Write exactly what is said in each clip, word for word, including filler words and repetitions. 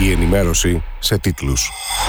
Η ενημέρωση σε τίτλους.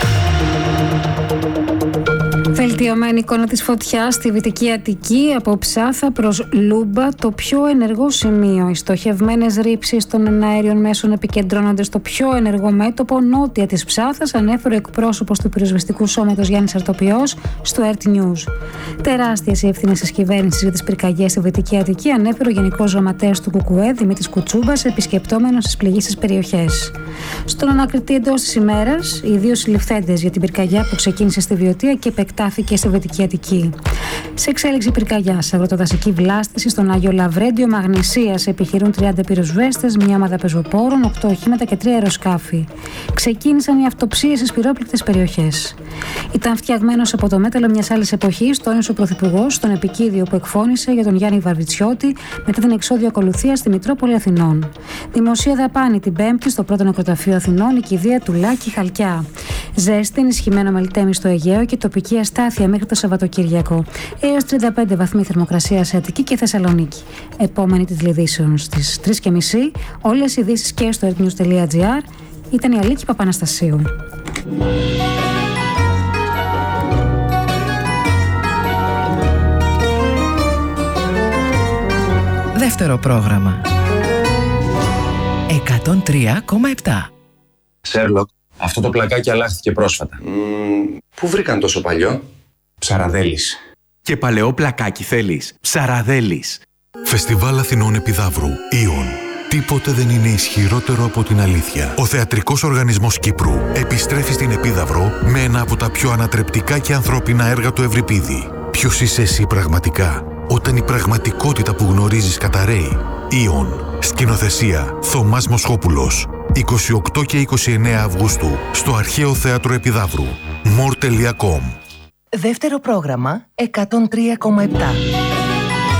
Βελτιωμένη εικόνα της φωτιάς στη Βυτική Αττική, από Ψάθα προς Λούμπα, το πιο ενεργό σημείο. Οι στοχευμένες ρήψεις των εναέριων μέσων επικεντρώνονται στο πιο ενεργό μέτωπο νότια της Ψάθας, ανέφερε ο εκπρόσωπος του πυροσβεστικού σώματος Γιάννης Αρτοπιός στο Earth News. Τεράστιες οι ευθύνες της κυβέρνησης για τις πυρκαγιές στη Βυτική Αττική, ανέφερε ο Γενικός Γραμματέας του Κουκουέ Δημήτρης Κουτσούμπας, επισκεπτόμενος τις πληγήσεις περιοχές. Στον ανακριτή εντός της ημέρας, οι δύο συλληφθέντες για την πυρκαγιά που ξεκίνησε στη Βιωτία και επεκτάθηκε στη Βυτική Αττική. Σε εξέλιξη πυρκαγιά, σε αγροτοδασική βλάστηση στον Άγιο Λαβρέντιο Μαγνησίας επιχειρούν τριάντα πυροσβέστες, μια ομάδα πεζοπόρων, οκτώ οχήματα και τρία αεροσκάφη. Ξεκίνησαν οι αυτοψίες στις πυρόπληκτες περιοχές. Ήταν φτιαγμένος από το μέταλλο μιας άλλης εποχής, τόνισε ο Πρωθυπουργός στον επικείδιο που εκφώνησε για τον Γιάννη Βαρβιτσιώτη μετά την εξώδιο ακολουθία στη Μητρόπολη Αθηνών. Δημοσία δαπάνη την Πέμπτη στο πρώτο νεκροταφείο Αθηνών, η κηδεία του Λάκη Χαλκιά. Ζέστη, ενισχυμένο μελτέμι στο Αιγαίο και τοπική αστάθεια μέχρι το Σαββατοκύριακο. Έως τριάντα πέντε βαθμοί θερμοκρασία σε Αττική και Θεσσαλονίκη. Επόμενη τίτλη ειδήσεων στις τρεις και μισή. Όλες οι ειδήσεις και στο earthnews τελεία gr. Ήταν η Αλίκη Παπαναστασίου. Δεύτερο πρόγραμμα. εκατόν τρία κόμμα επτά. Σέρλοκ, αυτό το πλακάκι αλλάχθηκε πρόσφατα. Mm, πού βρήκαν τόσο παλιό? Ψαραδέλης. Και παλαιό πλακάκι θέλεις? Ψαραδέλης. Φεστιβάλ Αθηνών Επιδαύρου. Ιον. Τίποτε δεν είναι ισχυρότερο από την αλήθεια. Ο Θεατρικός Οργανισμός Κύπρου επιστρέφει στην Επίδαυρο με ένα από τα πιο ανατρεπτικά και ανθρώπινα έργα του Ευρυπίδη. Ποιος είσαι εσύ πραγματικά, όταν η πραγματικότητα που γνωρίζεις καταραίει? Ιον. Σκηνοθεσία Θωμάς Μοσχόπουλος. είκοσι οκτώ και είκοσι εννέα Αυγούστου στο Αρχαίο Θέατρο Επιδαύρου. μορ τελεία κομ. Δεύτερο πρόγραμμα εκατόν τρία κόμμα επτά.